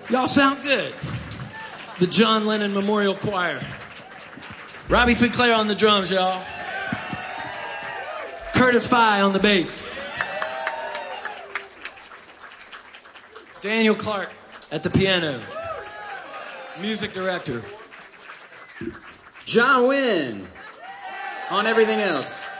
Y'all sound good. The John Lennon Memorial Choir. Robbie Sinclair on the drums, y'all. Curtis Fye on the bass. Daniel Clark at the piano. Music director. John Wynn on everything else.